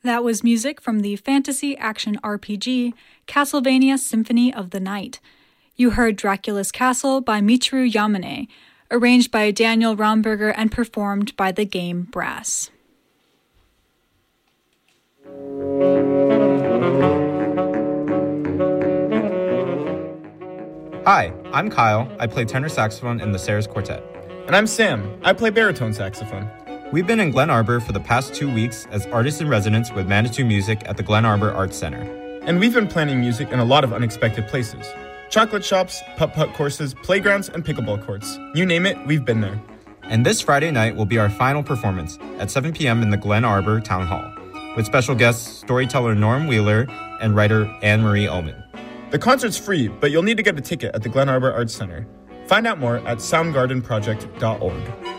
That was music from the fantasy action RPG Castlevania Symphony of the Night. You heard Dracula's Castle by Michiru Yamane, arranged by Daniel Romberger and performed by the Game Brass. Hi, I'm Kyle. I play tenor saxophone in the Sayers Quartet. And I'm Sam. I play baritone saxophone. We've been in Glen Arbor for the past 2 weeks as artists in residence with Manitou Music at the Glen Arbor Arts Center. And we've been planning music in a lot of unexpected places. Chocolate shops, putt-putt courses, playgrounds, and pickleball courts. You name it, we've been there. And this Friday night will be our final performance at 7 p.m. in the Glen Arbor Town Hall, with special guests storyteller Norm Wheeler and writer Anne-Marie Oman. The concert's free, but you'll need to get a ticket at the Glen Arbor Arts Center. Find out more at soundgardenproject.org.